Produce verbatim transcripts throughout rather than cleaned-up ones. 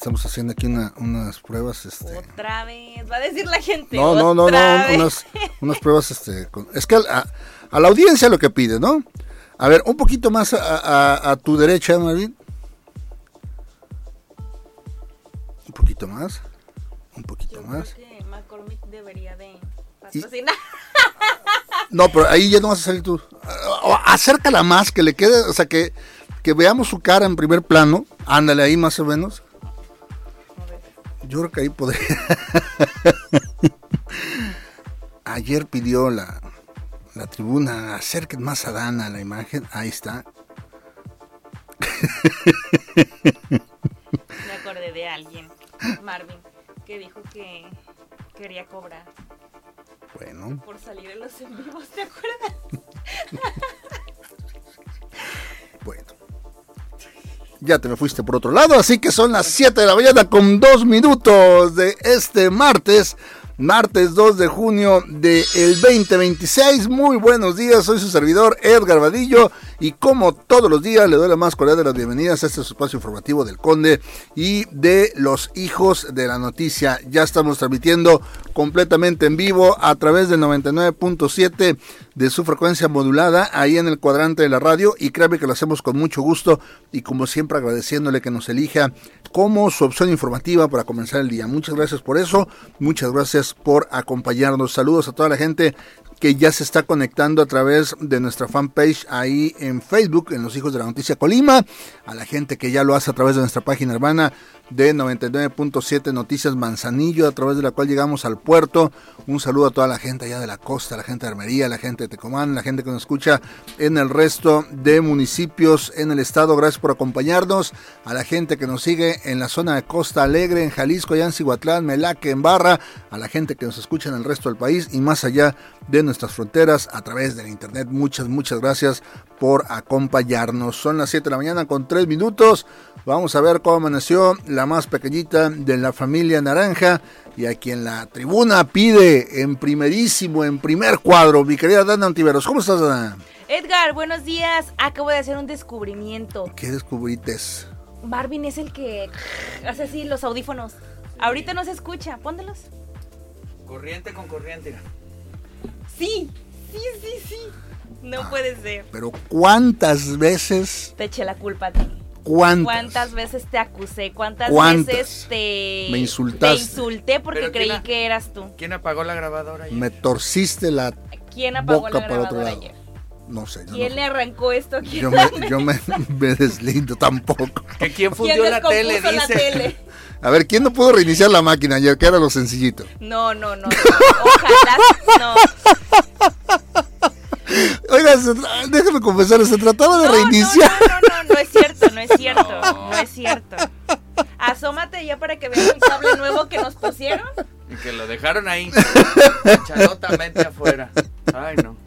estamos haciendo aquí una, unas pruebas. Este... Otra vez, va a decir la gente. No, no, no, no, unas, unas pruebas. Este, con... Es que a, a la audiencia lo que pide, ¿no? A ver, un poquito más a, a, a tu derecha, Marvin. Un poquito más. Un poquito Yo más. creo que McCormick debería de patrocinar. Y... No, pero ahí ya no vas a salir tú. Acércala más, que le quede, o sea, que, que veamos su cara en primer plano. Ándale ahí más o menos. Yo creo que ahí podría. Ayer pidió la, la tribuna, acerquen más a Dana a la imagen. Ahí está. Me acordé de alguien, Marvin, que dijo que quería cobrar. Bueno. Por salir en los en vivos, ¿te acuerdas? Bueno. Ya te me fuiste por otro lado, así que son las siete de la mañana con dos minutos de este martes. Martes dos de junio del veinte veintiséis. Muy buenos días, soy su servidor Edgar Vadillo y como todos los días le doy la más cordial de las bienvenidas a este espacio informativo del Conde y de los hijos de la noticia. Ya estamos transmitiendo completamente en vivo a través del noventa y nueve punto siete de su frecuencia modulada ahí en el cuadrante de la radio, y créanme que lo hacemos con mucho gusto y como siempre agradeciéndole que nos elija como su opción informativa para comenzar el día. Muchas gracias por eso, muchas gracias por acompañarnos. Saludos a toda la gente que ya se está conectando a través de nuestra fanpage ahí en Facebook, en Los Hijos de la Noticia Colima, a la gente que ya lo hace a través de nuestra página hermana de noventa y nueve punto siete Noticias Manzanillo, a través de la cual llegamos al puerto. Un saludo a toda la gente allá de la costa, la gente de Armería, la gente de Tecomán, la gente que nos escucha en el resto de municipios en el estado. Gracias por acompañarnos. A la gente que nos sigue en la zona de Costa Alegre, en Jalisco, allá en Cihuatlán, Melaque, en Barra, a la gente que nos escucha en el resto del país y más allá de nuestras fronteras a través del internet. Muchas, muchas gracias por acompañarnos. Son las siete de la mañana con tres minutos. Vamos a ver cómo amaneció la más pequeñita de la familia naranja y a quien la tribuna pide en primerísimo, en primer cuadro, mi querida Dana Ontiveros. ¿Cómo estás, Dana? Edgar, buenos días. Acabo de hacer un descubrimiento. ¿Qué descubrites? Marvin es el que hace así los audífonos. Ahorita no se escucha, póntelos. Corriente con corriente. Sí, sí, sí, sí. No ah, puede ser. Pero ¿cuántas veces te eché la culpa a ti? ¿Cuántas? ¿Cuántas veces te acusé? ¿Cuántas, ¿Cuántas? veces te, me insultaste? Te insulté porque creí a, que eras tú. ¿Quién apagó la grabadora ayer? Me torciste la ¿Quién apagó boca la para otro lado? Ayer? No sé. ¿Quién no le sé. arrancó esto? ¿Quién yo me, yo me, me deslindo tampoco. ¿Que quién fundió ¿Quién la tele? La dice. tele? A ver, ¿quién no pudo reiniciar la máquina ayer? Que era lo sencillito. No, no, no. no. Ojalá no. Oiga, déjame confesar, se trataba de no, reiniciar. No, no, no, no, no es cierto, no es cierto, no, no es cierto. Asómate ya para que veas el cable nuevo que nos pusieron. Y que lo dejaron ahí, chalotamente afuera. Ay, no.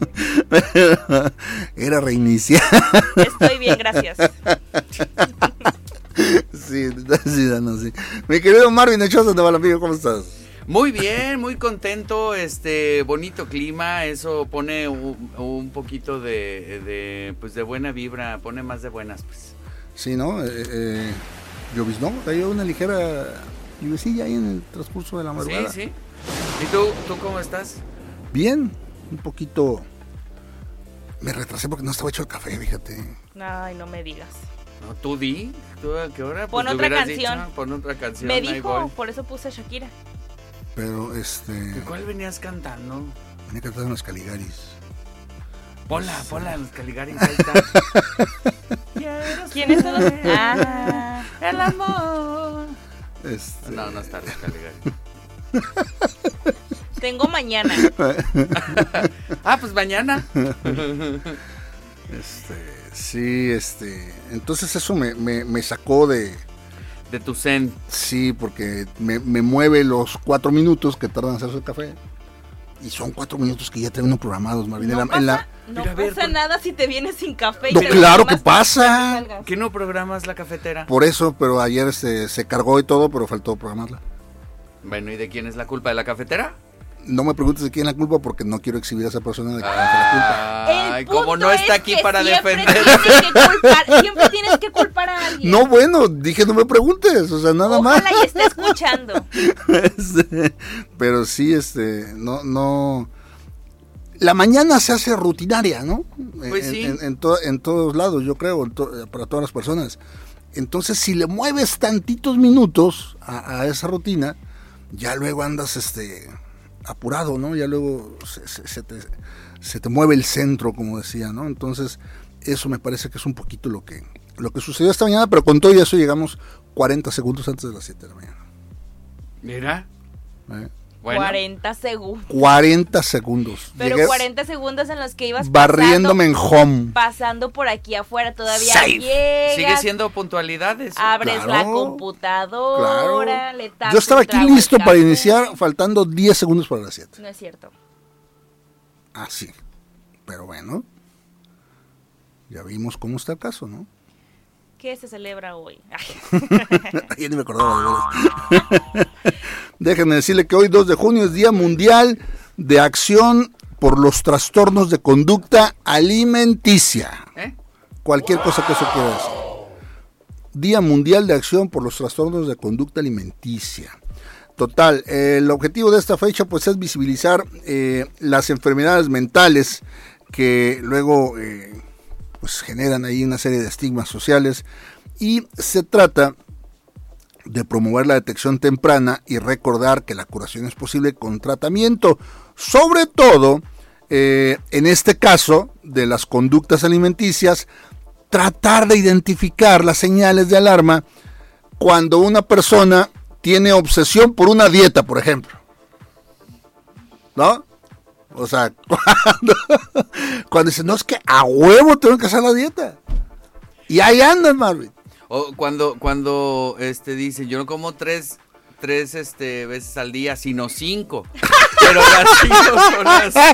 Era reiniciar. Estoy bien, gracias. Sí, sí, no, sí. Mi querido Marvin Echosa de Balambillo, ¿cómo estás? Muy bien, muy contento, este bonito clima, eso pone un, un poquito de, de pues de buena vibra, pone más de buenas, pues. Sí, ¿no? Eh, eh, lloviznó, cayó una ligera lluvecilla ahí en el transcurso de la madrugada. Sí, sí. ¿Y tú, tú cómo estás? Bien, un poquito. Me retrasé porque no estaba hecho el café, fíjate. Ay, no me digas. No, tú di, ¿tú a qué hora? Pon pues otra canción. Dicho, pon otra canción. Me dijo, por eso puse a Shakira. Pero este. ¿Cuál venías cantando? Venía cantando los Caligaris. Ponla, pues, ponla, los Caligaris, ahí está. ¿Quiénes son los? Ah, el amor. Este... No, no está los Caligaris. Tengo mañana. Ah, pues mañana. Este, sí, este. Entonces eso me, me, me sacó de. De tu zen. Sí, porque me, me mueve los cuatro minutos que tardan en hacerse el café. Y son cuatro minutos que ya tengo programados, Marvin. No en la, pasa, en la... no pasa ver, nada si te vienes sin café. No, y claro que pasa. ¿Qué no programas la cafetera? Por eso, pero ayer se, se cargó y todo, pero faltó programarla. Bueno, ¿y de quién es la culpa? ¿De la cafetera? no me preguntes de quién es la culpa porque no quiero exhibir a esa persona de que tiene la culpa. Ay, como no está aquí para defender. Siempre tienes que culpar a alguien. No, bueno, dije no me preguntes, o sea, nada Ojalá más. y esté escuchando. Este, pero sí, este, no, no. La mañana se hace rutinaria, ¿no? Pues en, sí. En, en, to, en todos lados, yo creo, en to, para todas las personas. Entonces, si le mueves tantitos minutos a, a esa rutina, ya luego andas, este, apurado, ¿no? Ya luego se, se, se, te, se te mueve el centro, como decía, ¿no? Entonces, eso me parece que es un poquito lo que, lo que sucedió esta mañana, pero con todo y eso llegamos cuarenta segundos antes de las siete de la mañana. Mira. ¿Eh? Bueno. cuarenta segundos. cuarenta segundos. Pero Llegué cuarenta segundos en los que ibas barriéndome pasando, en home. pasando por aquí afuera, todavía Safe. llegas, Sigue siendo puntualidades. abres Claro, la computadora, claro. le tapas Yo estaba un aquí trago listo al para café. iniciar, faltando diez segundos para las siete. No es cierto. Ah, sí. Pero bueno, ya vimos cómo está el caso, ¿no? ¿Qué se celebra hoy? Ya ni me acordaba de veras. Déjenme decirle que hoy dos de junio es Día Mundial de Acción por los Trastornos de Conducta Alimenticia. ¿Eh? Cualquier cosa que eso quiera decir. Día Mundial de Acción por los Trastornos de Conducta Alimenticia. Total, eh, el objetivo de esta fecha pues es visibilizar eh, las enfermedades mentales que luego eh, pues generan ahí una serie de estigmas sociales, y se trata de promover la detección temprana y recordar que la curación es posible con tratamiento, sobre todo eh, en este caso de las conductas alimenticias, tratar de identificar las señales de alarma cuando una persona tiene obsesión por una dieta, por ejemplo, ¿no? O sea, cuando, cuando dicen, no, es que a huevo tengo que hacer la dieta. Y ahí andan, Marvin. O cuando, cuando este dice, yo no como tres, tres este, veces al día, sino cinco. Pero las cinco son así.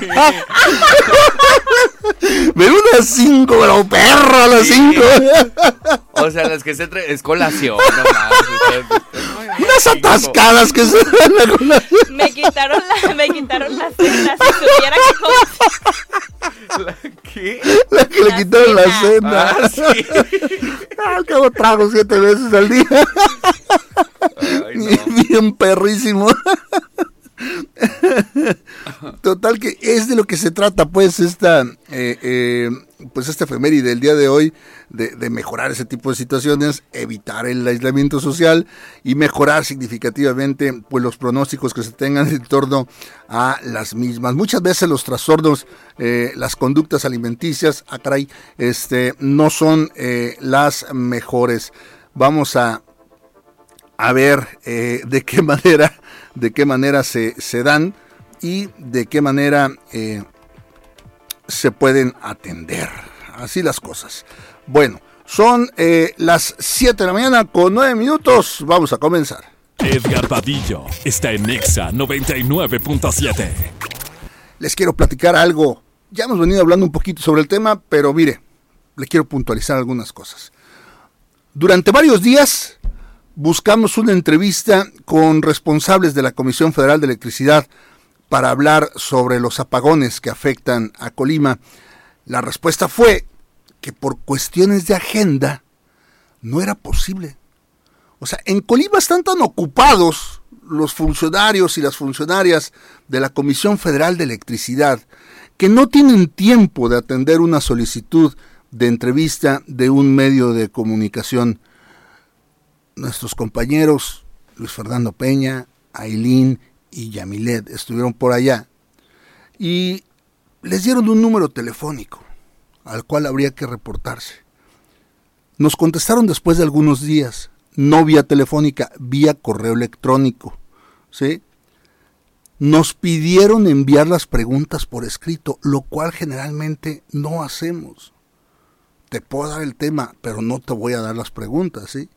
Pero unas cinco, pero perro a las Sí. cinco. O sea, las que se traen, es colación, no más. Unas atascadas que se dan a colación. Me quitaron la, me quitaron la cena, si supiera que como... ¿La qué? La que le La quitaron la cena. cena. Ah, sí. Al cabo trago siete veces al día. Ay, no. Bien perrísimo. Total que es de lo que se trata pues esta eh, eh, pues esta efeméride del día de hoy, de, de mejorar ese tipo de situaciones, evitar el aislamiento social y mejorar significativamente pues los pronósticos que se tengan en torno a las mismas. Muchas veces los trastornos, eh, las conductas alimenticias, ah, caray, este, no son eh, las mejores. Vamos a a ver eh, de qué manera de qué manera se, se dan y de qué manera eh, se pueden atender. Así las cosas. Bueno, son eh, las siete de la mañana con nueve minutos. Vamos a comenzar. Edgar Vadillo está en Nexa noventa y nueve punto siete. Les quiero platicar algo. Ya hemos venido hablando un poquito sobre el tema, pero mire, le quiero puntualizar algunas cosas. Durante varios días buscamos una entrevista con responsables de la Comisión Federal de Electricidad para hablar sobre los apagones que afectan a Colima. La respuesta fue que por cuestiones de agenda no era posible. O sea, en Colima están tan ocupados los funcionarios y las funcionarias de la Comisión Federal de Electricidad que no tienen tiempo de atender una solicitud de entrevista de un medio de comunicación. Nuestros compañeros Luis Fernando Peña, Ailín y Yamilet estuvieron por allá y les dieron un número telefónico al cual habría que reportarse. Nos contestaron después de algunos días, no vía telefónica, vía correo electrónico, ¿sí? Nos pidieron enviar las preguntas por escrito, lo cual generalmente no hacemos. Te puedo dar el tema, pero no te voy a dar las preguntas, ¿sí?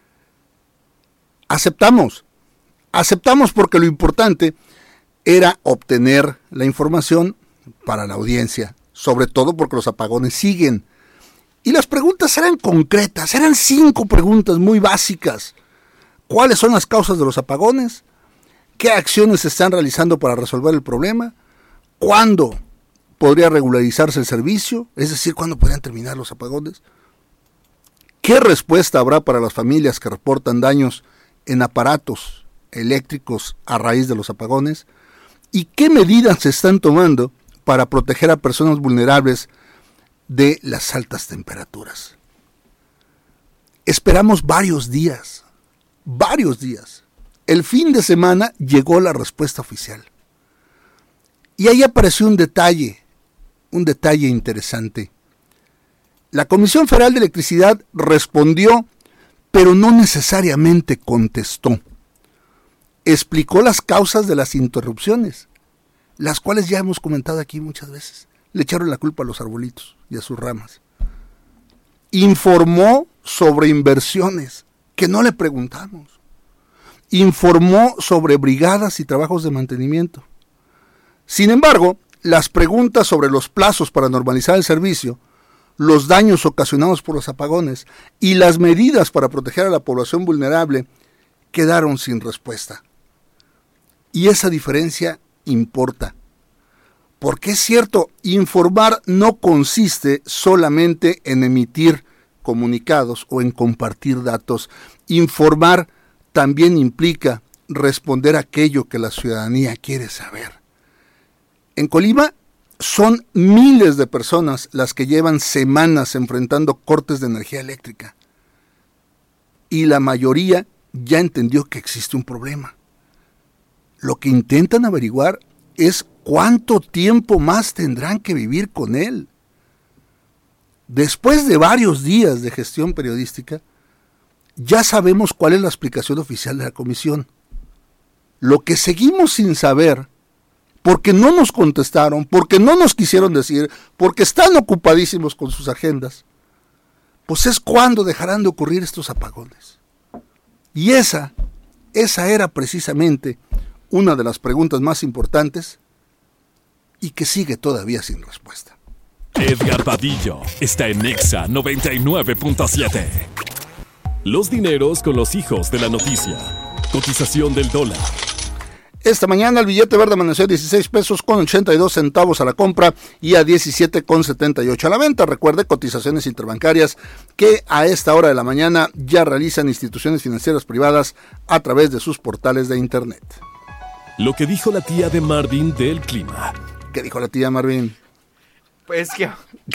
Aceptamos, aceptamos porque lo importante era obtener la información para la audiencia, sobre todo porque los apagones siguen. Y las preguntas eran concretas, eran cinco preguntas muy básicas. ¿Cuáles son las causas de los apagones? ¿Qué acciones se están realizando para resolver el problema? ¿Cuándo podría regularizarse el servicio? Es decir, ¿cuándo podrían terminar los apagones? ¿Qué respuesta habrá para las familias que reportan daños en aparatos eléctricos a raíz de los apagones? ¿Y qué medidas se están tomando para proteger a personas vulnerables de las altas temperaturas? Esperamos varios días, varios días. El fin de semana llegó la respuesta oficial. Y ahí apareció un detalle, un detalle interesante. La Comisión Federal de Electricidad respondió, pero no necesariamente contestó. Explicó las causas de las interrupciones, las cuales ya hemos comentado aquí muchas veces. Le echaron la culpa a los arbolitos y a sus ramas. Informó sobre inversiones que no le preguntamos. Informó sobre brigadas y trabajos de mantenimiento. Sin embargo, las preguntas sobre los plazos para normalizar el servicio, los daños ocasionados por los apagones y las medidas para proteger a la población vulnerable quedaron sin respuesta. Y esa diferencia importa. Porque es cierto, informar no consiste solamente en emitir comunicados o en compartir datos. Informar también implica responder a aquello que la ciudadanía quiere saber. En Colima son miles de personas las que llevan semanas enfrentando cortes de energía eléctrica. Y la mayoría ya entendió que existe un problema. Lo que intentan averiguar es cuánto tiempo más tendrán que vivir con él. Después de varios días de gestión periodística, ya sabemos cuál es la explicación oficial de la comisión. Lo que seguimos sin saber, porque no nos contestaron, porque no nos quisieron decir, porque están ocupadísimos con sus agendas, pues es cuándo dejarán de ocurrir estos apagones. Y esa, esa era precisamente una de las preguntas más importantes y que sigue todavía sin respuesta. Edgar Vadillo está en Exa noventa y nueve punto siete. Los dineros con los hijos de la noticia. Cotización del dólar. Esta mañana el billete verde amaneció a dieciséis pesos con ochenta y dos centavos a la compra y a diecisiete con setenta y ocho a la venta. Recuerde, cotizaciones interbancarias que a esta hora de la mañana ya realizan instituciones financieras privadas a través de sus portales de internet. Lo que dijo la tía de Marvin del clima. ¿Qué dijo la tía Marvin? Pues que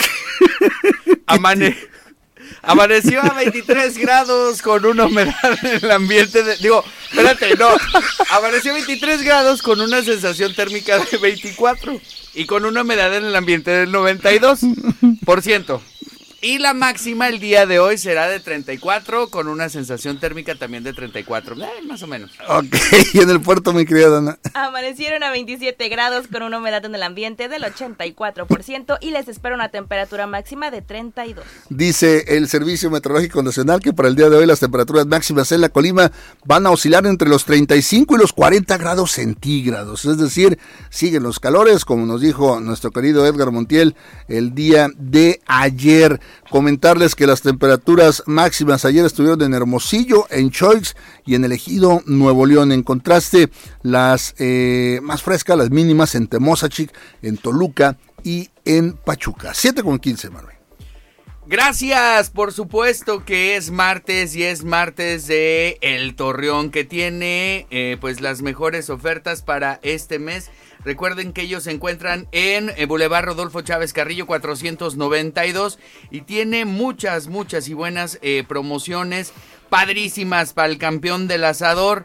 amane... amaneció a veintitrés grados con una humedad en el ambiente de... Digo, espérate, no. Amaneció a veintitrés grados con una sensación térmica de veinticuatro y con una humedad en el ambiente del noventa y dos por ciento. Y la máxima el día de hoy será de treinta y cuatro con una sensación térmica también de treinta y cuatro, eh, más o menos. Ok, y en el puerto, mi querida Dana. Amanecieron a veintisiete grados con una humedad en el ambiente del ochenta y cuatro por ciento y les espera una temperatura máxima de treinta y dos. Dice el Servicio Meteorológico Nacional que para el día de hoy las temperaturas máximas en la Colima van a oscilar entre los treinta y cinco y los cuarenta grados centígrados. Es decir, siguen los calores, como nos dijo nuestro querido Edgar Montiel el día de ayer. Comentarles que las temperaturas máximas ayer estuvieron en Hermosillo, en Choix y en el Ejido Nuevo León. En contraste, las eh, más frescas, las mínimas en Temozachic, en Toluca y en Pachuca. siete con quince, Marvin. Gracias, por supuesto que es martes y es martes de El Torreón, que tiene eh, pues las mejores ofertas para este mes. Recuerden que ellos se encuentran en eh, Boulevard Rodolfo Chávez Carrillo cuatrocientos noventa y dos y tiene muchas, muchas y buenas eh, promociones padrísimas para el campeón del asador.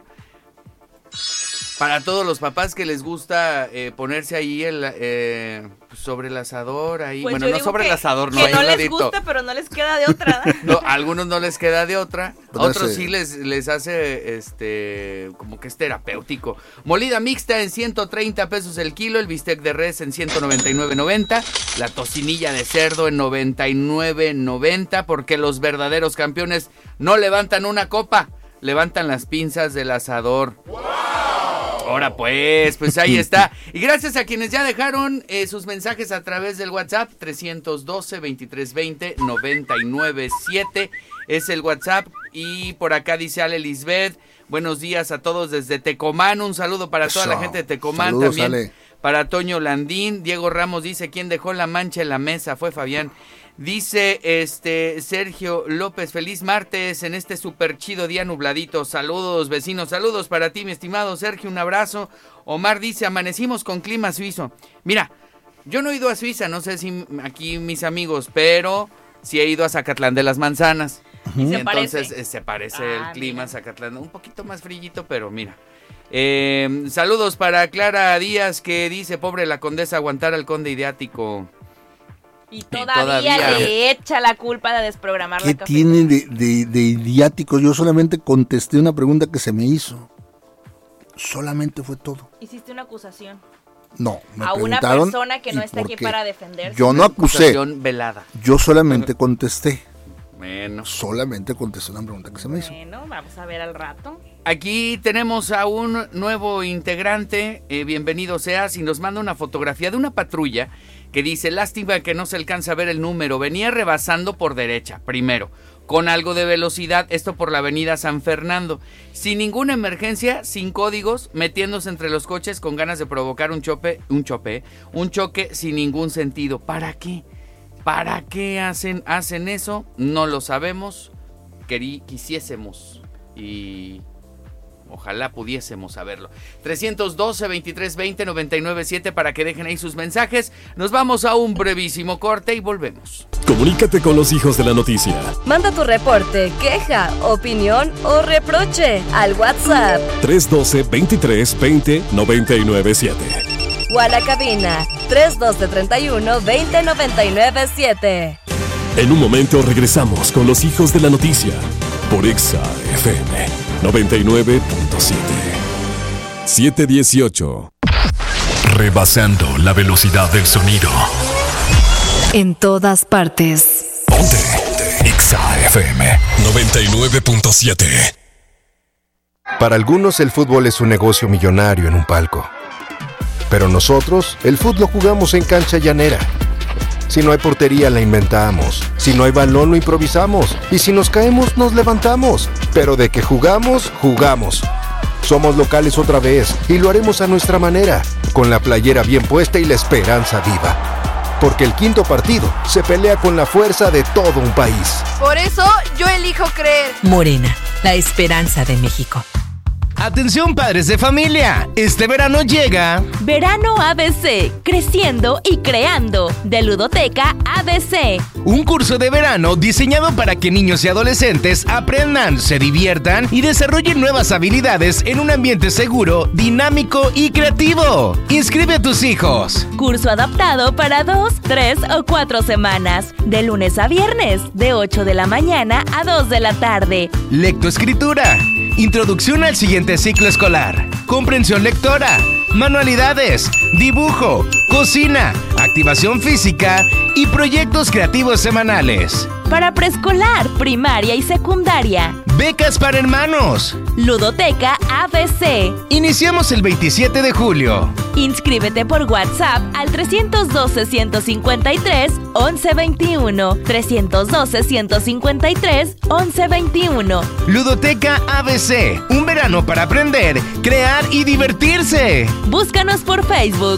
Para todos los papás que les gusta eh, ponerse ahí el, eh, sobre el asador, ahí, pues bueno, no sobre que, el asador, no, que ahí no un les ladito. gusta, pero no les queda de otra. No, a algunos no les queda de otra, a Ponerse... otros sí les, les hace, este, como que es terapéutico. Molida mixta en ciento treinta pesos el kilo, el bistec de res en ciento noventa y nueve noventa, la tocinilla de cerdo en noventa y nueve noventa, porque los verdaderos campeones no levantan una copa, levantan las pinzas del asador. ¡Wow! Ahora pues, pues ahí está. Y gracias a quienes ya dejaron eh, sus mensajes a través del WhatsApp, trescientos doce, veintitrés veinte, noventa y nueve siete. Es el WhatsApp Y por acá dice Ale Lisbeth, buenos días a todos desde Tecomán, un saludo para Eso. toda la gente de Tecomán. Saludos, también Ale. Para Toño Landín. Diego Ramos dice, ¿quién dejó la mancha en la mesa? Fue Fabián. Dice este Sergio López, feliz martes en este súper chido día nubladito. Saludos, vecinos, saludos para ti, mi estimado Sergio, un abrazo. Omar dice, amanecimos con clima suizo. Mira, yo no he ido a Suiza, no sé si aquí mis amigos, pero sí he ido a Zacatlán de las Manzanas. ¿Y se Entonces parece? Eh, se parece Ah, el clima mira. Zacatlán, un poquito más frillito, pero mira. Eh, saludos para Clara Díaz que dice, pobre la condesa aguantar al conde ideático. Y todavía, todavía. le echa la culpa de desprogramar ¿Qué la cafetería. tiene de, de, de idiático? Yo solamente contesté una pregunta que se me hizo. Solamente fue todo. Hiciste una acusación No, me a una preguntaron persona que no y está aquí por qué. para defenderse. Yo no acusé, Acusación velada. yo solamente contesté. Bueno. Solamente contesté una pregunta que se me hizo. Bueno, vamos a ver al rato. Aquí tenemos a un nuevo integrante, eh, bienvenido seas, y nos manda una fotografía de una patrulla que dice, lástima que no se alcanza a ver el número, venía rebasando por derecha, primero, con algo de velocidad, esto por la avenida San Fernando, sin ninguna emergencia, sin códigos, metiéndose entre los coches con ganas de provocar un chope, un chope, un choque sin ningún sentido. ¿Para qué? ¿Para qué hacen, hacen eso? No lo sabemos, Querí, quisiésemos y ojalá pudiésemos saberlo. trescientos doce, veintitrés veinte, noventa y nueve siete para que dejen ahí sus mensajes. Nos vamos a un brevísimo corte y volvemos. Comunícate con los hijos de la noticia. Manda tu reporte, queja, opinión o reproche al WhatsApp tres uno dos, veintitrés veinte, noventa y nueve siete. o a la cabina tres uno dos, treinta y uno, veinte, noventa y nueve siete. En un momento regresamos con los hijos de la noticia por Exa F M noventa y nueve punto siete. siete dieciocho. Rebasando la velocidad del sonido. En todas partes. Ponte. Exa F M noventa y nueve punto siete. Para algunos el fútbol es un negocio millonario en un palco. Pero nosotros, el fútbol lo jugamos en cancha llanera. Si no hay portería, la inventamos. Si no hay balón, lo improvisamos. Y si nos caemos, nos levantamos. Pero de que jugamos, jugamos. Somos locales otra vez y lo haremos a nuestra manera, con la playera bien puesta y la esperanza viva. Porque el quinto partido se pelea con la fuerza de todo un país. Por eso, yo elijo creer. Morena, la esperanza de México. Atención padres de familia, este verano llega Verano A B C, creciendo y creando, de Ludoteca A B C. un curso de verano diseñado para que niños y adolescentes aprendan, se diviertan y desarrollen nuevas habilidades en un ambiente seguro, dinámico y creativo. Inscribe a tus hijos. Curso adaptado para dos, tres o cuatro semanas, de lunes a viernes, de ocho de la mañana a dos de la tarde. Lectoescritura, introducción al siguiente ciclo escolar, comprensión lectora, manualidades, dibujo, cocina, activación física y proyectos creativos semanales. Para preescolar, primaria y secundaria. Becas para hermanos. Ludoteca A B C. Iniciamos el veintisiete de julio. Inscríbete por WhatsApp al trescientos doce, ciento cincuenta y tres, once veintiuno. trescientos doce, ciento cincuenta y tres, once veintiuno. Ludoteca A B C. Un verano para aprender, crear y divertirse. Búscanos por Facebook.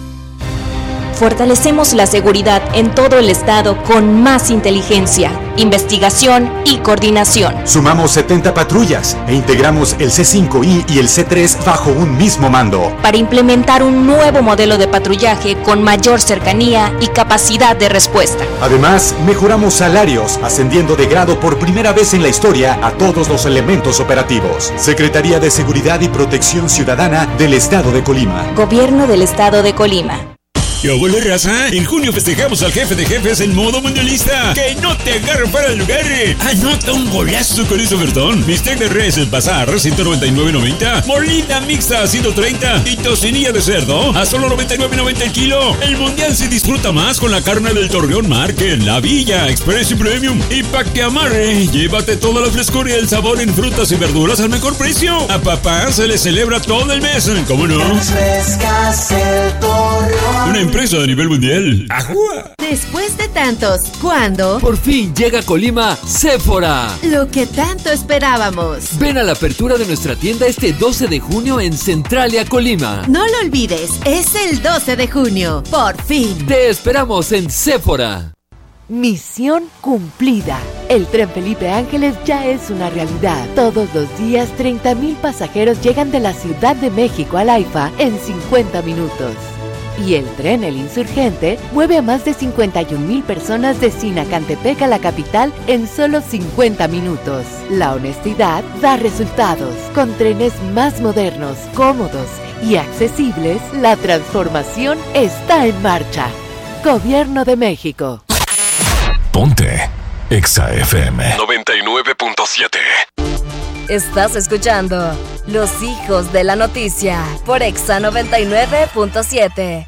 Fortalecemos la seguridad en todo el estado con más inteligencia, investigación y coordinación. Sumamos setenta patrullas e integramos el C cinco I y el C tres bajo un mismo mando. Para implementar un nuevo modelo de patrullaje con mayor cercanía y capacidad de respuesta. Además, mejoramos salarios, ascendiendo de grado por primera vez en la historia a todos los elementos operativos. Secretaría de Seguridad y Protección Ciudadana del Estado de Colima. Gobierno del Estado de Colima. ¿Qué huele, raza? En junio festejamos al jefe de jefes en modo mundialista. ¡Que no te agarren para el lugar! ¡Anota un golazo con ese ofertón! Bistec de res en Bazar, ciento noventa y nueve noventa. Molida mixta, ciento treinta. Y tocinilla de cerdo, a solo noventa y nueve noventa el kilo. El mundial se disfruta más con la carne del Torreón Market, La Villa, Express y Premium. Y pa' que amarre, llévate toda la frescura y el sabor en frutas y verduras al mejor precio. A papá se le celebra todo el mes, ¿cómo no? Refrescas el Torreón. Una empresa a nivel mundial. ¡Ajúa! Después de tantos, ¿cuándo? Por fin llega a Colima Sephora. Lo que tanto esperábamos. Ven a la apertura de nuestra tienda este doce de junio en Centralia, Colima. No lo olvides, es el doce de junio. Por fin. Te esperamos en Sephora. Misión cumplida. El Tren Felipe Ángeles ya es una realidad. Todos los días, treinta mil pasajeros llegan de la Ciudad de México al AIFA en cincuenta minutos. Y el tren El Insurgente mueve a más de cincuenta y un mil personas de Sinacantepec a la capital en solo cincuenta minutos. La honestidad da resultados. Con trenes más modernos, cómodos y accesibles, la transformación está en marcha. Gobierno de México. Ponte Exa F M noventa y nueve punto siete. Estás escuchando Los Hijos de la Noticia por Exa noventa y nueve punto siete.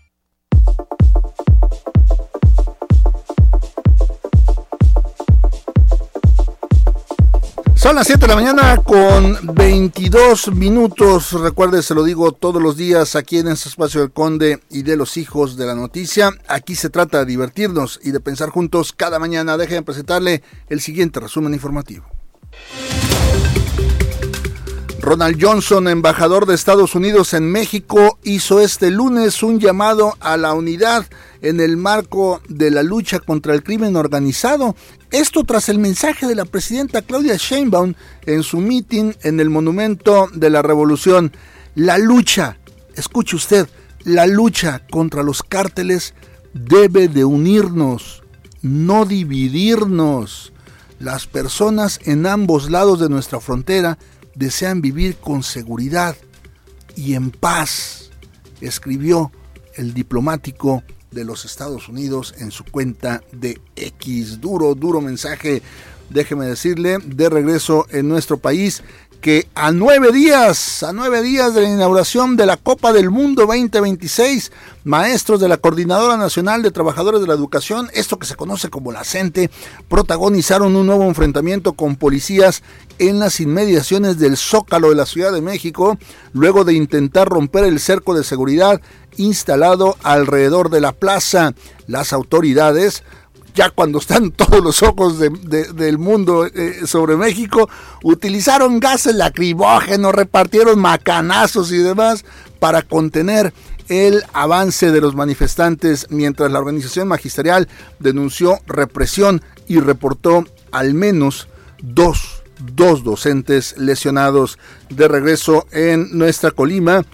Son las siete de la mañana con veintidós minutos. Recuerde, se lo digo todos los días aquí en este espacio del Conde y de Los Hijos de la Noticia. Aquí se trata de divertirnos y de pensar juntos cada mañana. Déjenme presentarle el siguiente resumen informativo. Ronald Johnson, embajador de Estados Unidos en México, hizo este lunes un llamado a la unidad en el marco de la lucha contra el crimen organizado. Esto tras el mensaje de la presidenta Claudia Sheinbaum en su mitin en el Monumento de la Revolución. La lucha, escuche usted, la lucha contra los cárteles debe de unirnos, no dividirnos. Las personas en ambos lados de nuestra frontera desean vivir con seguridad y en paz, escribió el diplomático de los Estados Unidos en su cuenta de X. Duro, duro mensaje, déjeme decirle, de regreso en nuestro país, que a nueve días, a nueve días de la inauguración de la Copa del Mundo veinte veintiséis, maestros de la Coordinadora Nacional de Trabajadores de la Educación, esto que se conoce como la CENTE, protagonizaron un nuevo enfrentamiento con policías en las inmediaciones del Zócalo de la Ciudad de México, luego de intentar romper el cerco de seguridad instalado alrededor de la plaza. Las autoridades, ya cuando están todos los ojos de, de, del mundo eh, sobre México, utilizaron gases lacrimógenos, repartieron macanazos y demás para contener el avance de los manifestantes, mientras la organización magisterial denunció represión y reportó al menos dos, dos docentes lesionados. De regreso en nuestra Colima,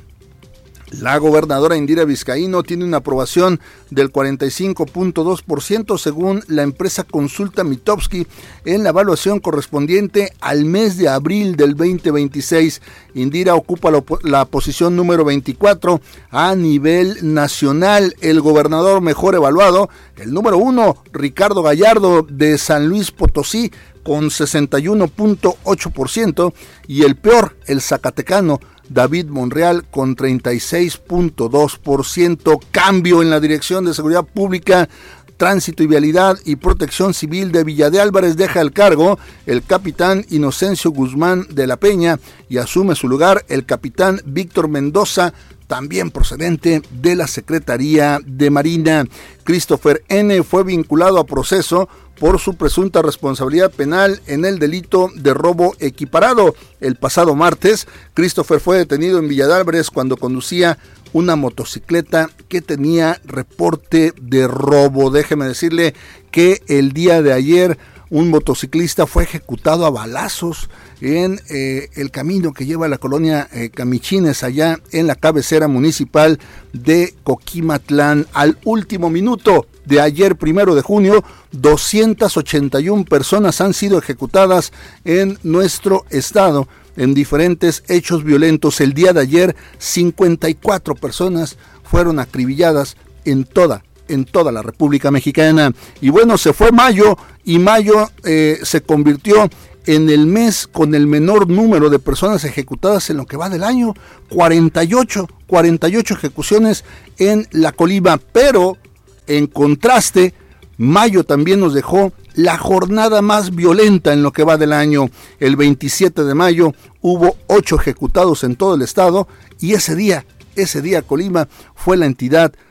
la gobernadora Indira Vizcaíno tiene una aprobación del cuarenta y cinco punto dos por ciento según la empresa Consulta Mitofsky en la evaluación correspondiente al mes de abril del veinte veintiséis. Indira ocupa la, la posición número veinticuatro a nivel nacional. El gobernador mejor evaluado, el número uno, Ricardo Gallardo de San Luis Potosí, con sesenta y uno punto ocho por ciento, y el peor, el zacatecano David Monreal, con treinta y seis punto dos por ciento. Cambio en la Dirección de Seguridad Pública, Tránsito y Vialidad y Protección Civil de Villa de Álvarez. Deja el cargo el capitán Inocencio Guzmán de la Peña y asume su lugar el capitán Víctor Mendoza, también procedente de la Secretaría de Marina. Christopher N. fue vinculado a proceso por su presunta responsabilidad penal en el delito de robo equiparado. El pasado martes, Christopher fue detenido en Villa de Álvarez cuando conducía una motocicleta que tenía reporte de robo. Déjeme decirle que el día de ayer un motociclista fue ejecutado a balazos en eh, el camino que lleva a la colonia eh, Camichines, allá en la cabecera municipal de Coquimatlán. Al último minuto de ayer, primero de junio, doscientas ochenta y una personas han sido ejecutadas en nuestro estado en diferentes hechos violentos. El día de ayer, cincuenta y cuatro personas fueron acribilladas en toda en toda la República Mexicana. Y bueno, se fue mayo y mayo eh, se convirtió en el mes con el menor número de personas ejecutadas en lo que va del año, cuarenta y ocho ejecuciones en la Colima. Pero en contraste, mayo también nos dejó la jornada más violenta en lo que va del año. El veintisiete de mayo hubo ocho ejecutados en todo el estado y ese día, ese día Colima fue la entidad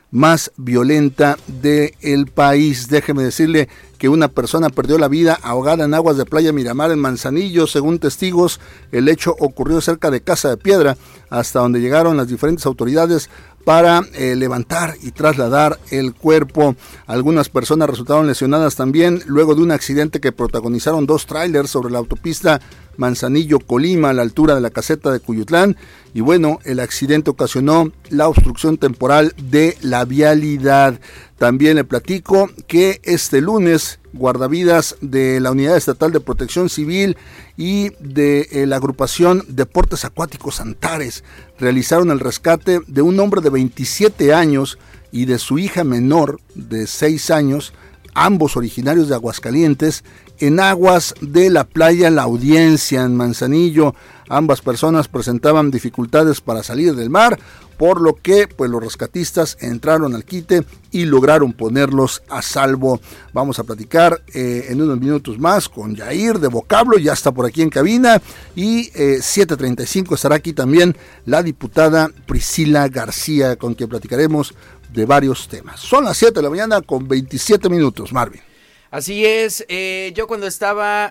más violenta del país. Déjeme decirle que una persona perdió la vida ahogada en aguas de Playa Miramar en Manzanillo. Según testigos, el hecho ocurrió cerca de Casa de Piedra, hasta donde llegaron las diferentes autoridades para eh, levantar y trasladar el cuerpo. Algunas personas resultaron lesionadas también luego de un accidente que protagonizaron dos tráilers sobre la autopista Manzanillo-Colima a la altura de la caseta de Cuyutlán. Y bueno, el accidente ocasionó la obstrucción temporal de la vialidad. También le platico que este lunes guardavidas de la Unidad Estatal de Protección Civil y de eh, la agrupación Deportes Acuáticos Antares realizaron el rescate de un hombre de veintisiete años y de su hija menor de seis años, ambos originarios de Aguascalientes, en aguas de la playa La Audiencia en Manzanillo. Ambas personas presentaban dificultades para salir del mar, por lo que pues los rescatistas entraron al quite y lograron ponerlos a salvo. Vamos a platicar eh, en unos minutos más con Yair de Vocablo, ya está por aquí en cabina, y eh, siete treinta y cinco estará aquí también la diputada Priscila García, con quien platicaremos de varios temas. Son las siete de la mañana con veintisiete minutos, Marvin. Así es, eh, yo cuando estaba...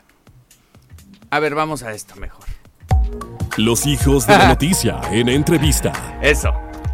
A ver, vamos a esto mejor. Los hijos de la noticia en entrevista. Eso.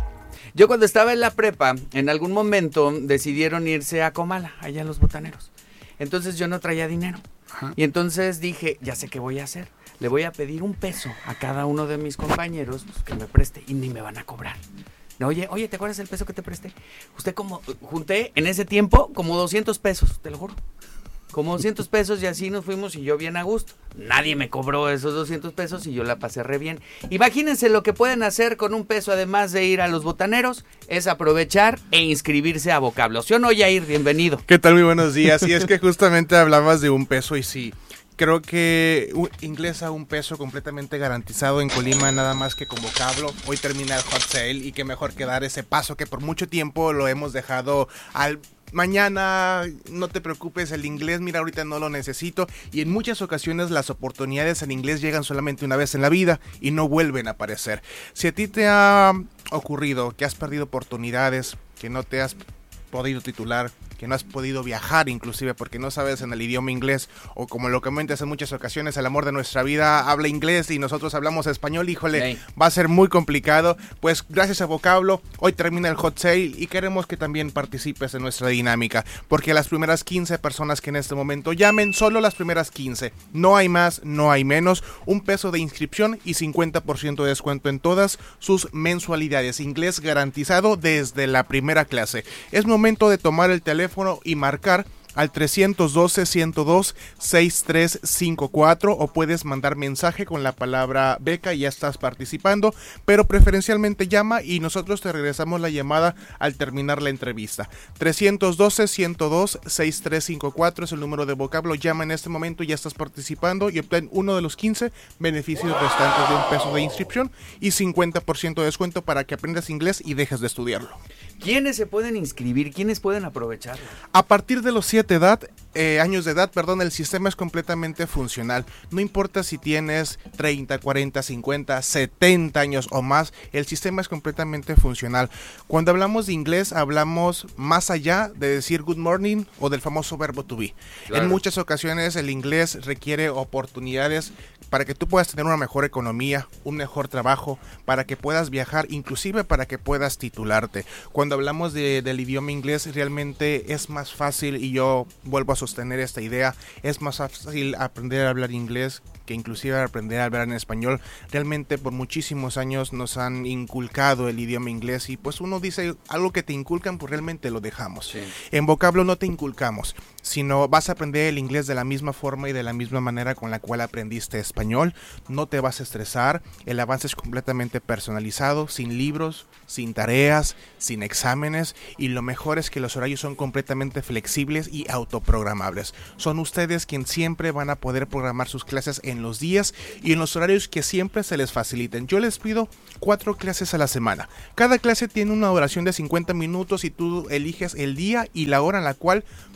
Yo cuando estaba en la prepa, en algún momento decidieron irse a Comala, allá en los Botaneros. Entonces yo no traía dinero. Ajá. Y entonces dije, ya sé qué voy a hacer. Le voy a pedir un peso a cada uno de mis compañeros pues, que me preste y ni me van a cobrar. No, oye, oye, ¿te acuerdas del peso que te presté? Usted como, junté en ese tiempo como doscientos pesos, te lo juro. Como doscientos pesos y así nos fuimos y yo bien a gusto. Nadie me cobró esos doscientos pesos y yo la pasé re bien. Imagínense lo que pueden hacer con un peso, además de ir a los botaneros, es aprovechar e inscribirse a Vocablo. ¿Sí o no, Yair? Bienvenido. ¿Qué tal? Muy buenos días. Y es que justamente hablabas de un peso y sí, creo que un inglés a un peso completamente garantizado en Colima, nada más que con Vocablo. Hoy termina el hot sale y qué mejor que dar ese paso que por mucho tiempo lo hemos dejado al... Mañana, no te preocupes, el inglés, mira, ahorita no lo necesito. Y en muchas ocasiones las oportunidades en inglés llegan solamente una vez en la vida y no vuelven a aparecer. Si a ti te ha ocurrido que has perdido oportunidades, que no te has podido titular, que no has podido viajar inclusive porque no sabes en el idioma inglés, o como lo comentas en muchas ocasiones, el amor de nuestra vida habla inglés y nosotros hablamos español, híjole, hey. va a ser muy complicado. Pues gracias a Vocablo, hoy termina el hot sale y queremos que también participes en nuestra dinámica, porque las primeras quince personas que en este momento llamen, solo las primeras quince, no hay más, no hay menos, un peso de inscripción y cincuenta por ciento de descuento en todas sus mensualidades, inglés garantizado desde la primera clase. Es momento de tomar el teléfono y marcar al trescientos doce, ciento dos, sesenta y tres cincuenta y cuatro o puedes mandar mensaje con la palabra beca y ya estás participando, pero preferencialmente llama y nosotros te regresamos la llamada al terminar la entrevista. trescientos doce, ciento dos, sesenta y tres cincuenta y cuatro es el número de Vocablo, llama en este momento y ya estás participando y obtén uno de los quince beneficios restantes de un peso de inscripción y cincuenta por ciento de descuento para que aprendas inglés y dejes de estudiarlo. ¿Quiénes se pueden inscribir? ¿Quiénes pueden aprovecharlo? A partir de los siete edad, eh, años de edad, perdón, el sistema es completamente funcional. No importa si tienes treinta, cuarenta, cincuenta, setenta años o más, el sistema es completamente funcional. Cuando hablamos de inglés, hablamos más allá de decir good morning o del famoso verbo to be. Claro. En muchas ocasiones el inglés requiere oportunidades para que tú puedas tener una mejor economía, un mejor trabajo, para que puedas viajar, inclusive para que puedas titularte. Cuando hablamos de, del idioma inglés, realmente es más fácil, y yo vuelvo a sostener esta idea, es más fácil aprender a hablar inglés que inclusive aprender a hablar en español. Realmente por muchísimos años nos han inculcado el idioma inglés y pues uno dice algo que te inculcan, pues realmente lo dejamos. Sí. En Vocablo no te inculcamos, sino vas a aprender el inglés de la misma forma y de la misma manera con la cual aprendiste español. No te vas a estresar, el avance es completamente personalizado, sin libros, sin tareas, sin exámenes, y lo mejor es que los horarios son completamente flexibles y autoprogramables. Son ustedes quienes siempre van a poder programar sus clases en los días y en los horarios que siempre se les faciliten. Yo les pido cuatro clases a la semana. Cada clase tiene una duración de cincuenta minutos y tú eliges el día y la hora en la cual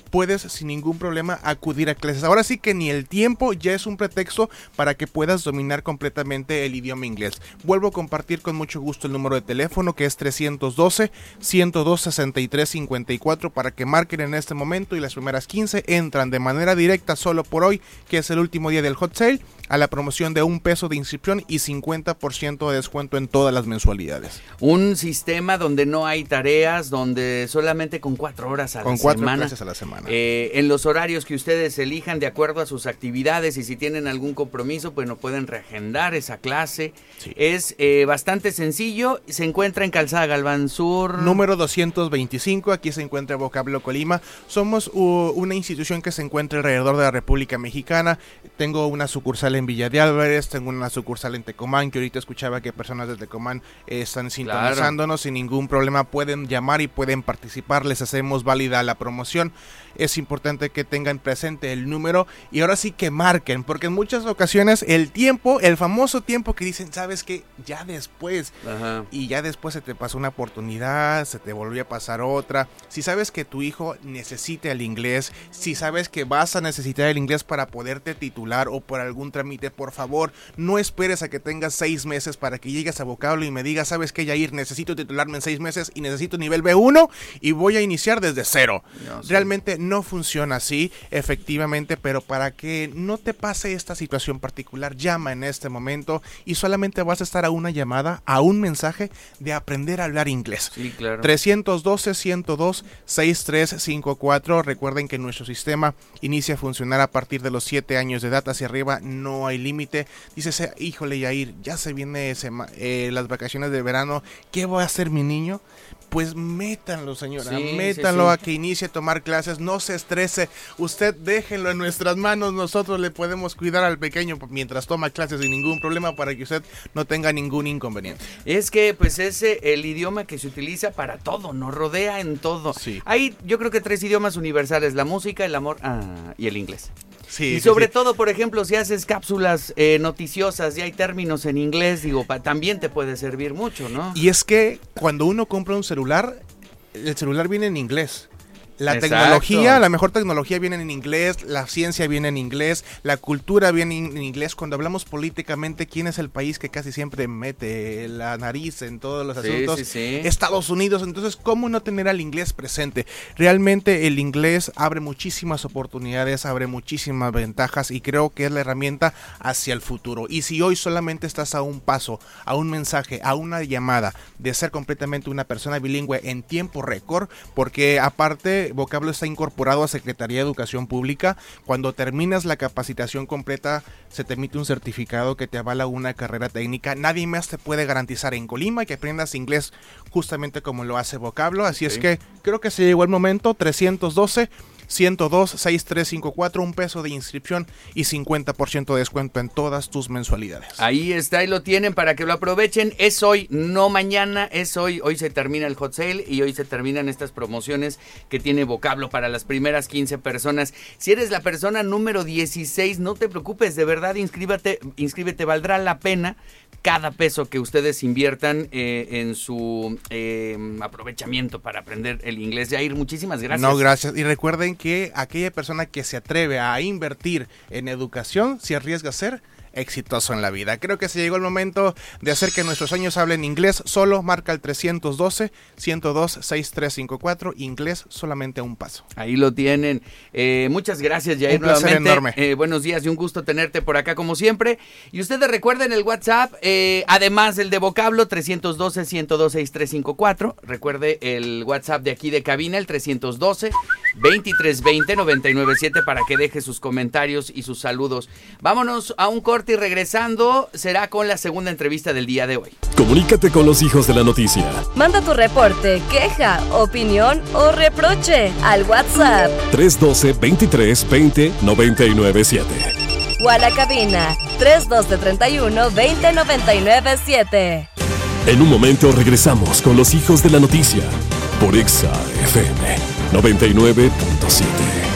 puedes sin ningún problema acudir a clases. Ahora sí que ni el tiempo ya es un pretexto para que puedas dominar completamente el idioma inglés. Vuelvo a compartir con mucho gusto el número de teléfono, que es trescientos doce, ciento dos, sesenta y tres cincuenta y cuatro, para que marquen en este momento y las primeras quince entran de manera directa solo por hoy, que es el último día del hot sale, a la promoción de un peso de inscripción y cincuenta por ciento de descuento en todas las mensualidades. Un sistema donde no hay tareas, donde solamente con cuatro horas a con la cuatro semana. clases a la semana. Eh, en los horarios que ustedes elijan de acuerdo a sus actividades, y si tienen algún compromiso, pues no pueden reagendar esa clase. Sí. Es eh, bastante sencillo. Se encuentra en Calzada Galván Sur. Número doscientos veinticinco, aquí se encuentra Vocablo Colima. Somos uh, una institución que se encuentra alrededor de la República Mexicana. Tengo una sucursal en Villa de Álvarez, tengo una sucursal en Tecomán, que ahorita escuchaba que personas de Tecomán eh, están sintonizándonos. Claro. Sin ningún problema pueden llamar y pueden participar, les hacemos válida la promoción. Es importante que tengan presente el número y ahora sí que marquen, porque en muchas ocasiones el tiempo, el famoso tiempo que dicen, sabes que ya después, Ajá. y ya después se te pasó una oportunidad, se te volvió a pasar otra. Si sabes que tu hijo necesita el inglés, si sabes que vas a necesitar el inglés para poderte titular o por algún trámite, por favor, no esperes a que tengas seis meses para que llegues a Vocablo y me digas, sabes que Yair, necesito titularme en seis meses y necesito nivel B uno y voy a iniciar desde cero. No, sí. Realmente no funciona así, efectivamente, pero para que no te pase esta situación particular, llama en este momento y solamente vas a estar a una llamada, a un mensaje de aprender a hablar inglés. Sí, claro. trescientos doce, ciento dos, sesenta y tres cincuenta y cuatro. Recuerden que nuestro sistema inicia a funcionar a partir de los siete años de edad hacia arriba, no hay límite. Dices, híjole Yair, ya se viene sema- eh, las vacaciones de verano, ¿qué va a hacer mi niño? Pues métanlo, señora, sí, métanlo sí, sí. a que inicie a tomar clases, no se estrese, usted déjenlo en nuestras manos, nosotros le podemos cuidar al pequeño mientras toma clases sin ningún problema para que usted no tenga ningún inconveniente. Es que pues es el idioma que se utiliza para todo, nos rodea en todo. Sí. Hay yo creo que tres idiomas universales, la música, el amor ah, y el inglés. Sí, y sobre sí, sí. todo, por ejemplo, si haces cápsulas eh, noticiosas y hay términos en inglés, digo, pa, también te puede servir mucho, ¿no? Y es que cuando uno compra un celular, el celular viene en inglés. La Exacto. tecnología, la mejor tecnología viene en inglés, la ciencia viene en inglés, la cultura viene en inglés. Cuando hablamos políticamente, ¿quién es el país que casi siempre mete la nariz en todos los sí, asuntos? Sí, sí. Estados Unidos. Entonces, ¿cómo no tener al inglés presente? Realmente el inglés abre muchísimas oportunidades, abre muchísimas ventajas y creo que es la herramienta hacia el futuro. Y si hoy solamente estás a un paso, a un mensaje, a una llamada de ser completamente una persona bilingüe en tiempo récord, porque aparte Vocablo está incorporado a Secretaría de Educación Pública. Cuando terminas la capacitación completa, se te emite un certificado que te avala una carrera técnica. Nadie más te puede garantizar en Colima que aprendas inglés justamente como lo hace Vocablo. Así sí. es que creo que se llegó el momento. Trescientos doce, ciento dos, sesenta y tres cincuenta y cuatro, un peso de inscripción y cincuenta por ciento de descuento en todas tus mensualidades. Ahí está y lo tienen para que lo aprovechen. Es hoy, no mañana, es hoy. Hoy se termina el hot sale y hoy se terminan estas promociones que tiene Vocablo para las primeras quince personas. Si eres la persona número dieciséis, no te preocupes, de verdad, inscríbete, inscríbete, valdrá la pena cada peso que ustedes inviertan eh, en su eh, aprovechamiento para aprender el inglés. Yair, muchísimas gracias. No, gracias. Y recuerden que aquella persona que se atreve a invertir en educación se arriesga a ser exitoso en la vida. Creo que se llegó el momento de hacer que nuestros sueños hablen inglés. Solo marca el trescientos doce, ciento dos, sesenta y tres cincuenta y cuatro. Inglés solamente a un paso. Ahí lo tienen. Eh, muchas gracias, Yair. Un placer nuevamente. enorme. Eh, buenos días y un gusto tenerte por acá como siempre. Y ustedes recuerden el WhatsApp, eh, además del de Vocablo, trescientos doce, ciento dos, sesenta y tres cincuenta y cuatro. Recuerde el WhatsApp de aquí de cabina, el trescientos doce, veintitrés veinte, noventa y nueve siete, para que deje sus comentarios y sus saludos. Vámonos a un corte y regresando será con la segunda entrevista del día de hoy. Comunícate con los hijos de la noticia. Manda tu reporte, queja, opinión o reproche al WhatsApp tres uno dos, veintitrés veinte, noventa y nueve siete. O a la cabina tres uno dos, treinta y uno, veinte, noventa y nueve siete. En un momento regresamos con los hijos de la noticia por Exa F M noventa y nueve punto siete.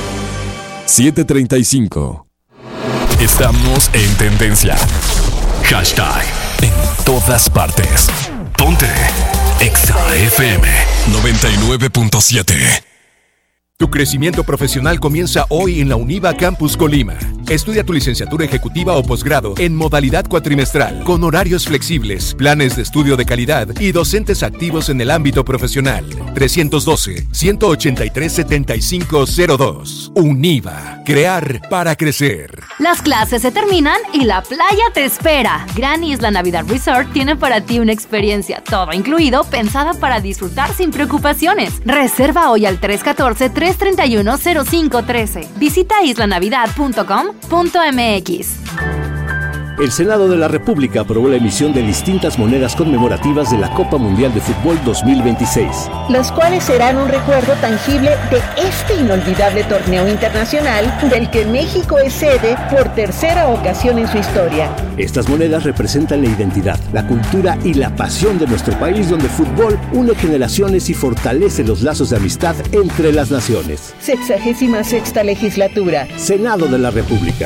siete treinta y cinco. Estamos en tendencia. Hashtag en todas partes. Ponte Exa F M noventa y nueve punto siete. Tu crecimiento profesional comienza hoy en la UNIVA Campus Colima. Estudia tu licenciatura ejecutiva o posgrado en modalidad cuatrimestral, con horarios flexibles, planes de estudio de calidad y docentes activos en el ámbito profesional. trescientos doce, ciento ochenta y tres, setenta y cinco cero dos. UNIVA. Crear para crecer. Las clases se terminan y la playa te espera. Gran Isla Navidad Resort tiene para ti una experiencia todo incluido, pensada para disfrutar sin preocupaciones. Reserva hoy al tres uno cuatro, tres tres uno, cero cinco uno tres. Visita isla navidad punto com punto m x. El Senado de la República aprobó la emisión de distintas monedas conmemorativas de la Copa Mundial de Fútbol dos mil veintiséis. Las cuales serán un recuerdo tangible de este inolvidable torneo internacional del que México es sede por tercera ocasión en su historia. Estas monedas representan la identidad, la cultura y la pasión de nuestro país, donde el fútbol une generaciones y fortalece los lazos de amistad entre las naciones. Sexagésima sexta legislatura. Senado de la República.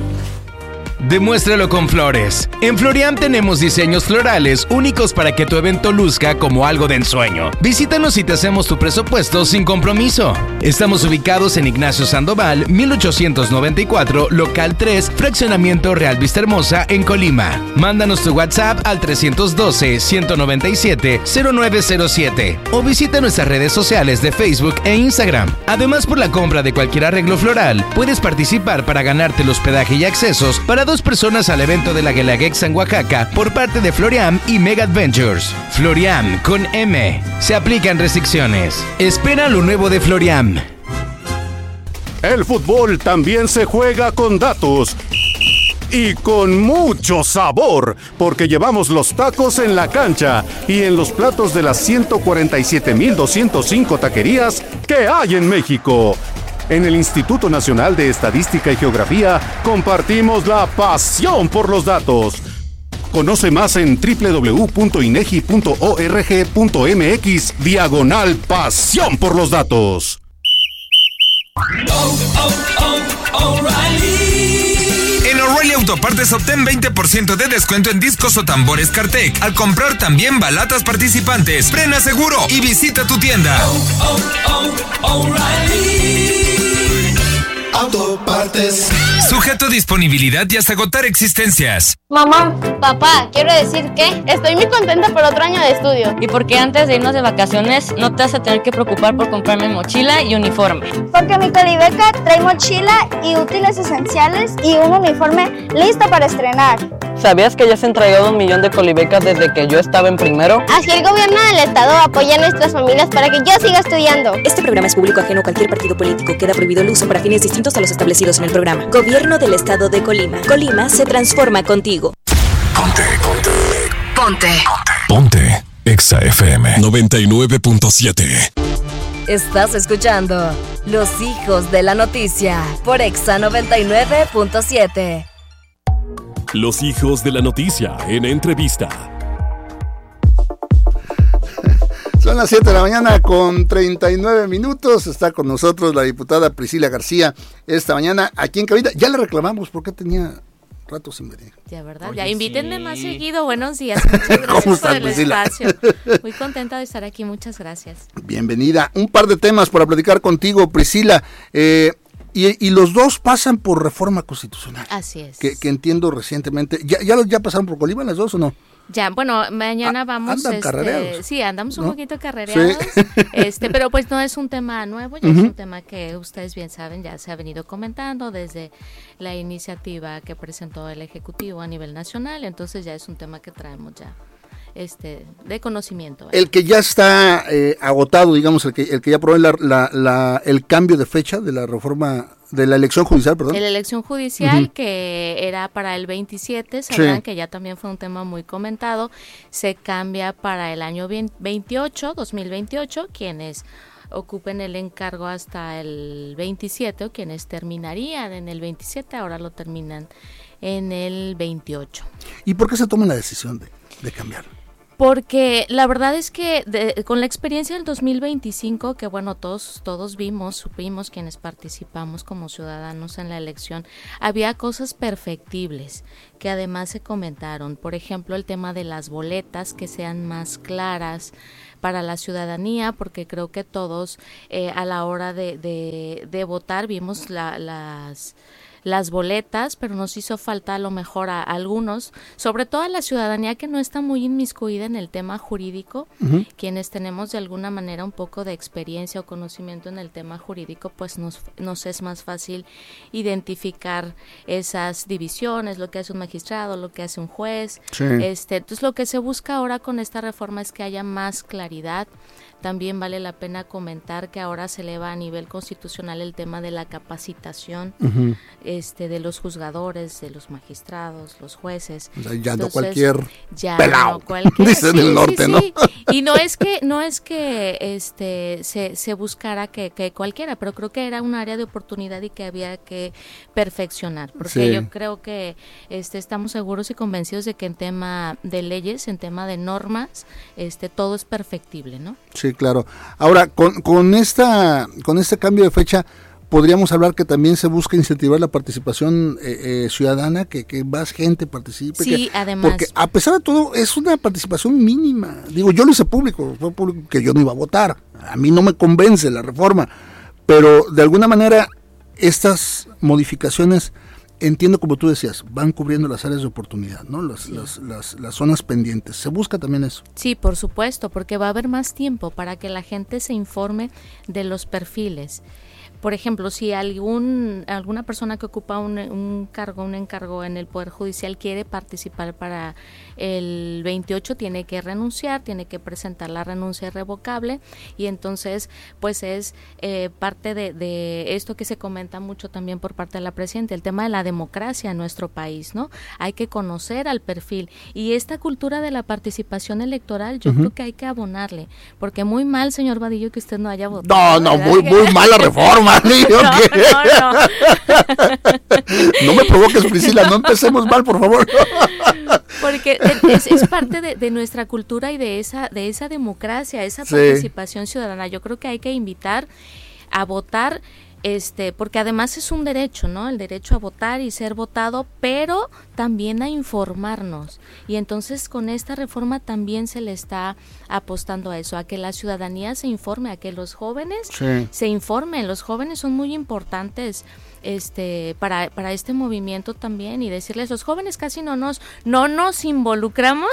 Demuéstralo con flores. En Floriam tenemos diseños florales únicos para que tu evento luzca como algo de ensueño. Visítanos y te hacemos tu presupuesto sin compromiso. Estamos ubicados en Ignacio Sandoval, mil ochocientos noventa y cuatro, local tres, fraccionamiento Real Vista Hermosa, en Colima. Mándanos tu WhatsApp al trescientos doce, ciento noventa y siete, cero nueve cero siete o visita nuestras redes sociales de Facebook e Instagram. Además, por la compra de cualquier arreglo floral, puedes participar para ganarte el hospedaje y accesos para dos personas al evento de la Guelaguetza en Oaxaca por parte de Floriam y Mega Adventures. Floriam con M. Se aplican restricciones. Espera lo nuevo de Floriam. El fútbol también se juega con datos. Y con mucho sabor, porque llevamos los tacos en la cancha y en los platos de las ciento cuarenta y siete mil doscientos cinco taquerías que hay en México. En el Instituto Nacional de Estadística y Geografía compartimos la pasión por los datos. Conoce más en doble u doble u doble u punto inegi punto org punto m x diagonal pasión por los datos. Oh, oh, oh, O'Reilly. En O'Reilly Autopartes obtén veinte por ciento de descuento en discos o tambores Cartec al comprar también balatas participantes. Frena seguro y visita tu tienda. Oh, oh, oh, O'Reilly Autopartes. Sujeto a disponibilidad y hasta agotar existencias. Mamá, papá, quiero decir que estoy muy contenta por otro año de estudio. Y porque antes de irnos de vacaciones no te vas a tener que preocupar por comprarme mochila y uniforme. Porque mi Colibeca trae mochila y útiles esenciales y un uniforme listo para estrenar. ¿Sabías que ya se han entregado un millón de Colibecas desde que yo estaba en primero? Así el gobierno del estado apoya a nuestras familias para que yo siga estudiando. Este programa es público ajeno a cualquier partido político. Queda prohibido el uso para fines distintos a los establecidos en el programa. Gobierno del estado de Colima. Colima se transforma contigo. Ponte, ponte. Ponte. Ponte. Exa F M noventa y nueve punto siete. Estás escuchando Los Hijos de la Noticia por Exa noventa y nueve punto siete. Los Hijos de la Noticia en entrevista. Son las siete de la mañana con treinta y nueve minutos. Está con nosotros la diputada Priscila García esta mañana aquí en cabina. Ya le reclamamos porque tenía rato sin venir. Ya, ¿verdad? Oye, ya, invítenme sí. más seguido. Buenos días. Muchas gracias ¿Cómo estás, por el Priscila? espacio. Muy contenta de estar aquí. Muchas gracias. Bienvenida. Un par de temas para platicar contigo, Priscila. Eh, y, y los dos pasan por reforma constitucional. Así es. Que, que entiendo recientemente. ¿Ya, ya, ya pasaron por Colima las dos o no? Ya, bueno, mañana vamos, andan este, carrereados, sí, andamos un ¿no? poquito carrereados, Sí. este, pero pues no es un tema nuevo, ya Uh-huh. es un tema que ustedes bien saben, ya se ha venido comentando desde la iniciativa que presentó el Ejecutivo a nivel nacional, entonces ya es un tema que traemos ya este de conocimiento. ¿Verdad? El que ya está eh, agotado, digamos, el que, el que ya aprobó la, la, la, el cambio de fecha de la reforma, de la elección judicial, perdón. De la elección judicial, Uh-huh. que era para el veintisiete, sabrán Sí. que ya también fue un tema muy comentado, se cambia para el año veintiocho, dos mil veintiocho, quienes ocupen el encargo hasta el veintisiete o quienes terminarían en el veintisiete, ahora lo terminan en el veintiocho. ¿Y por qué se toma la decisión de, de cambiarlo? Porque la verdad es que de, con la experiencia del dos mil veinticinco, que bueno, todos todos vimos, supimos quienes participamos como ciudadanos en la elección, había cosas perfectibles que además se comentaron. Por ejemplo, el tema de las boletas, que sean más claras para la ciudadanía, porque creo que todos eh, a la hora de, de, de votar vimos la, las... las boletas, pero nos hizo falta a lo mejor a, a algunos, sobre todo a la ciudadanía que no está muy inmiscuida en el tema jurídico, uh-huh. quienes tenemos de alguna manera un poco de experiencia o conocimiento en el tema jurídico, pues nos, nos es más fácil identificar esas divisiones, lo que hace un magistrado, lo que hace un juez. Sí. Este, entonces lo que se busca ahora con esta reforma es que haya más claridad. También vale la pena comentar que ahora se eleva a nivel constitucional el tema de la capacitación uh-huh. este, de los juzgadores, de los magistrados, los jueces. O sea, ya Entonces, no cualquier ya pelao, no cualquier, dicen sí, el norte, sí, ¿no? Sí. Y no es que no es que este se, se buscara que, que cualquiera, pero creo que era un área de oportunidad y que había que perfeccionar, porque sí. yo creo que este estamos seguros y convencidos de que en tema de leyes, en tema de normas, este todo es perfectible, ¿no? Sí, claro. Ahora, con, con esta con este cambio de fecha, podríamos hablar que también se busca incentivar la participación eh, eh, ciudadana, que, que más gente participe. Sí, que, además. Porque a pesar de todo, es una participación mínima. Digo, yo lo hice público, fue público que yo no iba a votar. A mí no me convence la reforma, pero de alguna manera estas modificaciones, entiendo como tú decías, van cubriendo las áreas de oportunidad, ¿no? Las, sí. las, las, las zonas pendientes. ¿Se busca también eso? Sí, por supuesto, porque va a haber más tiempo para que la gente se informe de los perfiles. Por ejemplo, si algún alguna persona que ocupa un, un cargo, un encargo en el Poder Judicial quiere participar para el veintiocho, tiene que renunciar, tiene que presentar la renuncia irrevocable, y entonces pues es eh, parte de, de esto que se comenta mucho también por parte de la presidenta, el tema de la democracia en nuestro país, ¿no? Hay que conocer al perfil, y esta cultura de la participación electoral yo uh-huh. creo que hay que abonarle, porque muy mal, señor Vadillo, que usted no haya votado. No, no, muy, muy mala reforma. No, no, no. No me provoques, Priscila, no empecemos mal, por favor. Porque es, es parte de, de nuestra cultura y de esa de esa democracia, esa participación sí. ciudadana. Yo creo que hay que invitar a votar, este, porque además es un derecho, ¿no? El derecho a votar y ser votado, pero también a informarnos. Y entonces con esta reforma también se le está apostando a eso, a que la ciudadanía se informe, a que los jóvenes sí. se informen. Los jóvenes son muy importantes este para para este movimiento también, y decirles, los jóvenes casi no nos no nos involucramos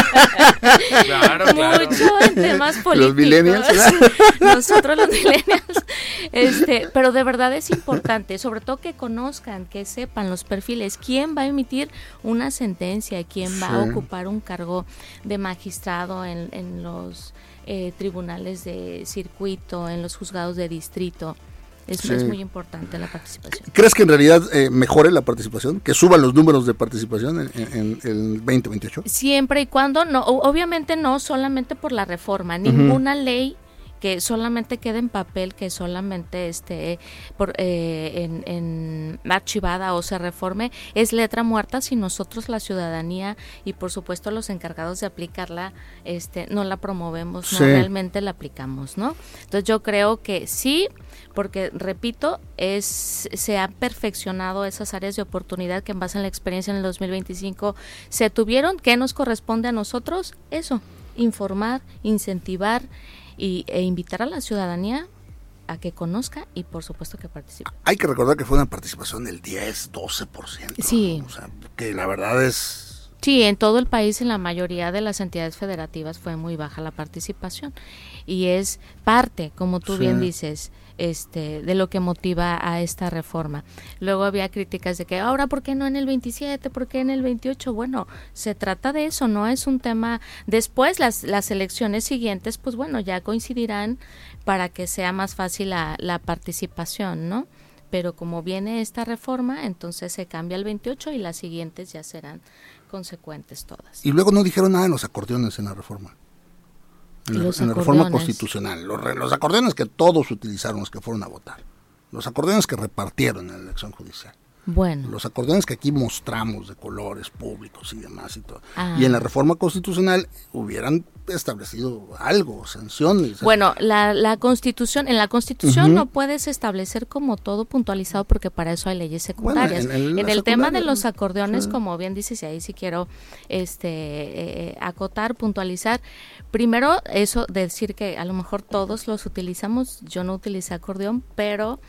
claro, mucho claro. en temas políticos. Los millennials, nosotros los millennials, este, pero de verdad es importante, sobre todo que conozcan, que sepan los perfiles, quién va a emitir una sentencia, quién sí. va a ocupar un cargo de magistrado en, en los eh, tribunales de circuito, en los juzgados de distrito. Es, sí. es muy importante la participación. ¿Crees que en realidad eh, mejore la participación? ¿Que suban los números de participación en, en, en el veinte veintiocho? Siempre y cuando, no, obviamente no solamente por la reforma, ninguna uh-huh. ley que solamente quede en papel, que solamente esté por, eh, en, en archivada o se reforme, es letra muerta si nosotros, la ciudadanía y por supuesto los encargados de aplicarla, este, no la promovemos, sí. no realmente la aplicamos, ¿no? Entonces yo creo que sí, porque repito, es se han perfeccionado esas áreas de oportunidad que en base a la experiencia en el dos mil veinticinco se tuvieron. ¿Qué nos corresponde a nosotros? Eso, informar, incentivar y, e invitar a la ciudadanía a que conozca y por supuesto que participe. Hay que recordar que fue una participación del diez, doce por ciento. Sí. O sea, que la verdad es... Sí, en todo el país, en la mayoría de las entidades federativas fue muy baja la participación, y es parte, como tú sí. bien dices, este, de lo que motiva a esta reforma. Luego había críticas de que ahora, ¿por qué no en el veintisiete? ¿Por qué en el veintiocho? Bueno, se trata de eso, no es un tema. Después las, las elecciones siguientes, pues bueno, ya coincidirán para que sea más fácil la, la participación, ¿no? Pero como viene esta reforma, entonces se cambia el veintiocho y las siguientes ya serán consecuentes todas. Y luego no dijeron nada de los acordeones en la reforma. En, la, en la reforma constitucional. Los, los acordeones que todos utilizaron, los que fueron a votar. Los acordeones que repartieron en la elección judicial. Bueno. Los acordeones que aquí mostramos de colores públicos y demás y todo. Ah. Y en la reforma constitucional hubieran establecido algo, sanciones. Bueno, la, la Constitución, en la Constitución Uh-huh. no puedes establecer como todo puntualizado porque para eso hay leyes secundarias. Bueno, en- en en la el tema de secundaria, los acordeones, sí. como bien dices, y ahí sí quiero este eh, acotar, puntualizar. Primero, eso de decir que a lo mejor todos los utilizamos, yo no utilicé acordeón, pero